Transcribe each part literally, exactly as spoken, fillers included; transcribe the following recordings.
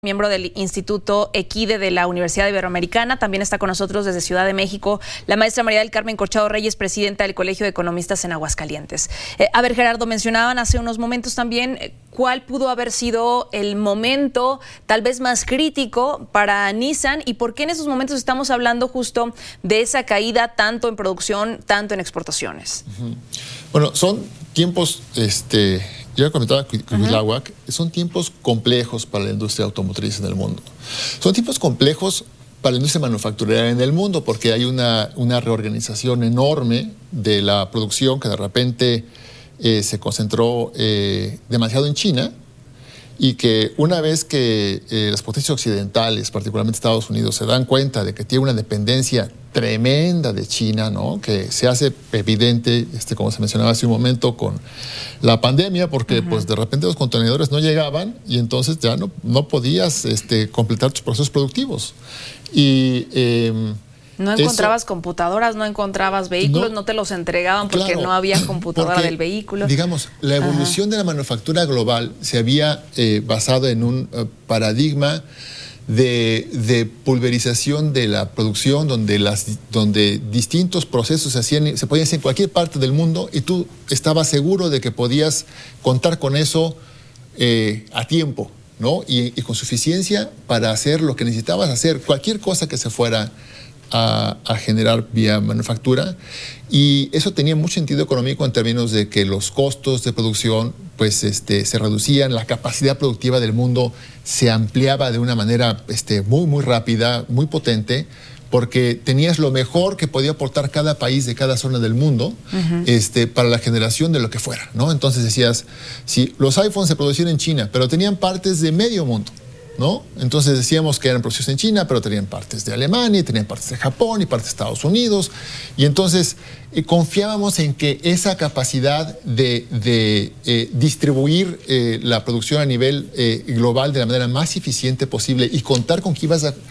Miembro del Instituto Equide de la Universidad Iberoamericana. También está con nosotros desde Ciudad de México la maestra María del Carmen Corchado Reyes, presidenta del Colegio de Economistas en Aguascalientes. Eh, a ver, Gerardo, mencionaban hace unos momentos también eh, cuál pudo haber sido el momento tal vez más crítico para Nissan y por qué en esos momentos estamos hablando justo de esa caída tanto en producción, tanto en exportaciones. Uh-huh. Bueno, son tiempos... este Ya comentaba Cuitláhuac, uh-huh. son tiempos complejos para la industria automotriz en el mundo. Son tiempos complejos para la industria manufacturera en el mundo porque hay una, una reorganización enorme de la producción que de repente eh, se concentró eh, demasiado en China y que una vez que eh, las potencias occidentales, particularmente Estados Unidos, se dan cuenta de que tiene una dependencia tremenda de China, ¿no? Que se hace evidente, este, como se mencionaba hace un momento, con la pandemia, porque uh-huh. pues de repente los contenedores no llegaban y entonces ya no, no podías este, completar tus procesos productivos. Y eh, no encontrabas eso, computadoras, no encontrabas vehículos, no, no te los entregaban porque claro, no había computadora porque, del vehículo. Digamos, la evolución uh-huh. de la manufactura global se había eh, basado en un uh, paradigma De, de pulverización de la producción, donde, las, donde distintos procesos se, hacían, se podían hacer en cualquier parte del mundo y tú estabas seguro de que podías contar con eso eh, a tiempo, ¿no? Y, y con suficiencia para hacer lo que necesitabas hacer, cualquier cosa que se fuera a, a generar vía manufactura. Y eso tenía mucho sentido económico en términos de que los costos de producción pues, este, se reducían, la capacidad productiva del mundo se ampliaba de una manera este, muy, muy rápida, muy potente, porque tenías lo mejor que podía aportar cada país de cada zona del mundo uh-huh. este, para la generación de lo que fuera, ¿no? Entonces decías, si los iPhones se producían en China, pero tenían partes de medio mundo, ¿no? Entonces decíamos que eran producidos en China, pero tenían partes de Alemania, tenían partes de Japón y partes de Estados Unidos. Y entonces eh, confiábamos en que esa capacidad de, de eh, distribuir eh, la producción a nivel eh, global de la manera más eficiente posible y contar con que ibas a,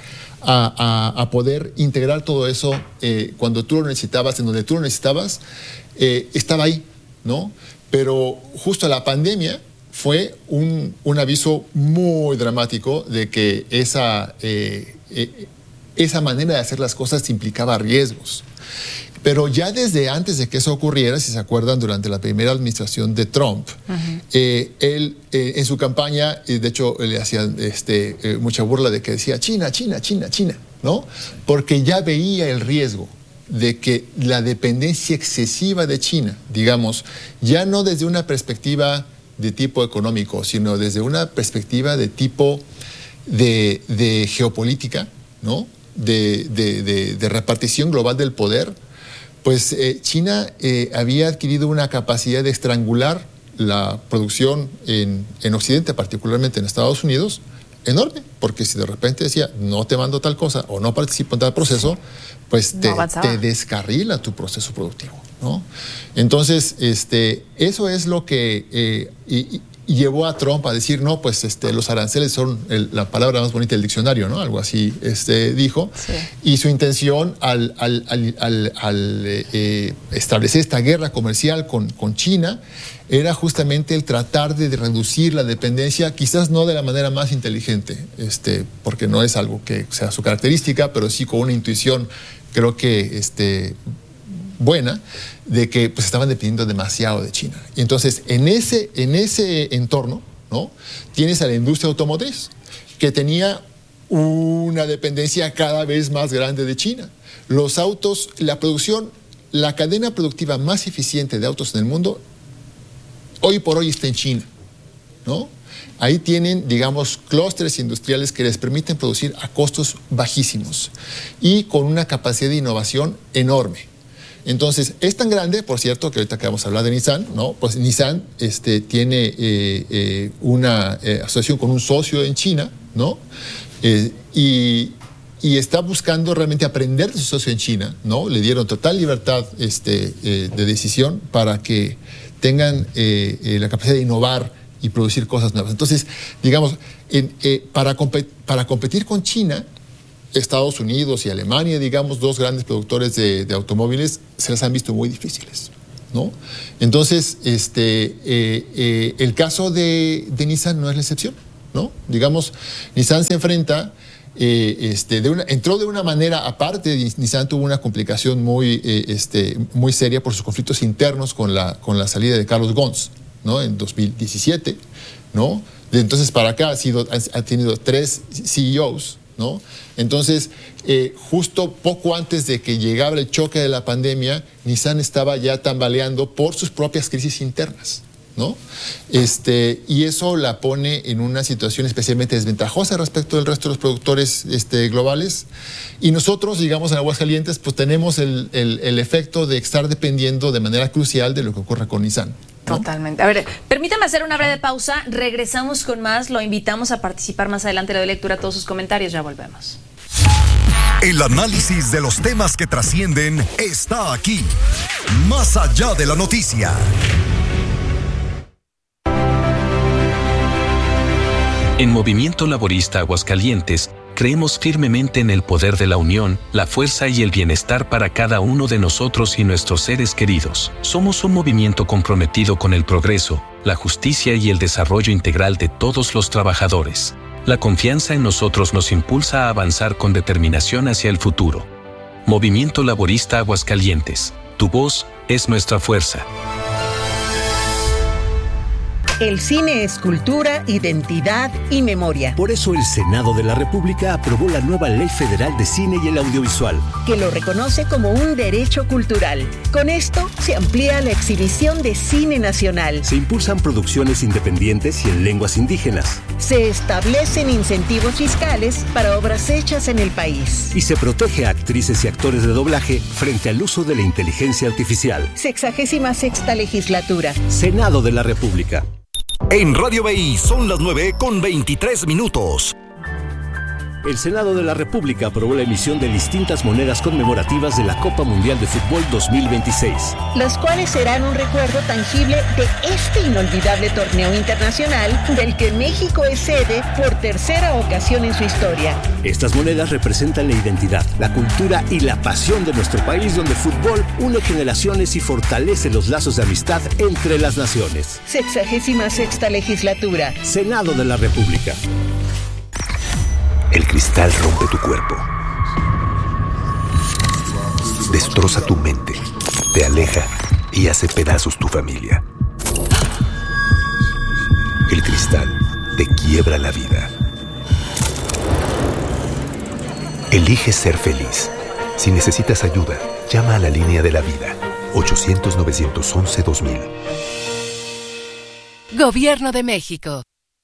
a, a poder integrar todo eso eh, cuando tú lo necesitabas, en donde tú lo necesitabas, eh, estaba ahí, ¿no? Pero justo la pandemia fue un, un aviso muy dramático de que esa, eh, eh, esa manera de hacer las cosas implicaba riesgos. Pero ya desde antes de que eso ocurriera, si se acuerdan, durante la primera administración de Trump, uh-huh. eh, él eh, en su campaña, eh, de hecho le hacían este, eh, mucha burla de que decía China, China, China, China, ¿no? Porque ya veía el riesgo de que la dependencia excesiva de China, digamos, ya no desde una perspectiva de tipo económico, sino desde una perspectiva de tipo de, de geopolítica, ¿no? de, de, de, de repartición global del poder, pues eh, China eh, había adquirido una capacidad de estrangular la producción en, en Occidente, particularmente en Estados Unidos, enorme, porque si de repente decía no te mando tal cosa o no participo en tal proceso, pues te, no te descarrila tu proceso productivo, ¿no? Entonces, este, eso es lo que eh, y, y llevó a Trump a decir, no, pues este, los aranceles son el, la palabra más bonita del diccionario, ¿no? Algo así este, dijo. Sí. Y su intención al, al, al, al, al eh, establecer esta guerra comercial con, con China era justamente el tratar de reducir la dependencia, quizás no de la manera más inteligente, este, porque no es algo que sea su característica, pero sí con una intuición, creo que este, buena, de que pues, estaban dependiendo demasiado de China. Y entonces, en ese, en ese entorno, ¿no? Tienes a la industria automotriz, que tenía una dependencia cada vez más grande de China. Los autos, la producción, la cadena productiva más eficiente de autos en el mundo, hoy por hoy está en China, ¿no? Ahí tienen, digamos, clústeres industriales que les permiten producir a costos bajísimos y con una capacidad de innovación enorme. Entonces, es tan grande, por cierto, que ahorita que vamos a hablar de Nissan, ¿no? Pues Nissan este, tiene eh, eh, una eh, asociación con un socio en China, ¿no? Eh, y, y está buscando realmente aprender de su socio en China, ¿no? Le dieron total libertad este, eh, de decisión para que tengan eh, eh, la capacidad de innovar y producir cosas nuevas. Entonces, digamos, en, eh, para, compet para competir con China, Estados Unidos y Alemania, digamos, dos grandes productores de, de automóviles, se las han visto muy difíciles, ¿no? Entonces, este, eh, eh, el caso de, de Nissan no es la excepción, ¿no? Digamos, Nissan se enfrenta, eh, este, de una, entró de una manera aparte. Nissan tuvo una complicación muy, eh, este, muy seria por sus conflictos internos con la, con la salida de Carlos Ghosn, ¿no? En dos mil diecisiete, ¿no? De entonces para acá ha, sido, ha, ha tenido tres C E Os, ¿no? Entonces, eh, justo poco antes de que llegara el choque de la pandemia, Nissan estaba ya tambaleando por sus propias crisis internas, ¿no? Este, y eso la pone en una situación especialmente desventajosa respecto del resto de los productores este, globales. Y nosotros, digamos, en Aguascalientes, pues tenemos el, el, el efecto de estar dependiendo de manera crucial de lo que ocurra con Nissan, ¿no? Totalmente. A ver, permítame hacer una breve pausa. Regresamos con más. Lo invitamos a participar más adelante. Le doy lectura a todos sus comentarios. Ya volvemos. El análisis de los temas que trascienden está aquí. Más allá de la noticia. En Movimiento Laborista Aguascalientes, creemos firmemente en el poder de la unión, la fuerza y el bienestar para cada uno de nosotros y nuestros seres queridos. Somos un movimiento comprometido con el progreso, la justicia y el desarrollo integral de todos los trabajadores. La confianza en nosotros nos impulsa a avanzar con determinación hacia el futuro. Movimiento Laborista Aguascalientes. Tu voz es nuestra fuerza. El cine es cultura, identidad y memoria. Por eso el Senado de la República aprobó la nueva Ley Federal de Cine y el Audiovisual, que lo reconoce como un derecho cultural. Con esto se amplía la exhibición de cine nacional. Se impulsan producciones independientes y en lenguas indígenas. Se establecen incentivos fiscales para obras hechas en el país. Y se protege a actrices y actores de doblaje frente al uso de la inteligencia artificial. Sexagésima sexta legislatura. Senado de la República. En Radio B I son las nueve con veintitrés minutos. El Senado de la República aprobó la emisión de distintas monedas conmemorativas de la Copa Mundial de Fútbol dos mil veintiséis. Las cuales serán un recuerdo tangible de este inolvidable torneo internacional del que México es sede por tercera ocasión en su historia. Estas monedas representan la identidad, la cultura y la pasión de nuestro país, donde el fútbol une generaciones y fortalece los lazos de amistad entre las naciones. Sexagésima sexta legislatura. Senado de la República. El cristal rompe tu cuerpo, destroza tu mente, te aleja y hace pedazos tu familia. El cristal te quiebra la vida. Elige ser feliz. Si necesitas ayuda, llama a la línea de la vida, ochocientos, novecientos once, dos mil. Gobierno de México.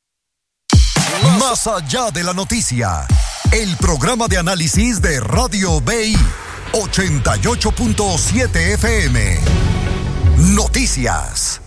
Más allá de la noticia, el programa de análisis de Radio B I, ochenta y ocho punto siete F M. Noticias.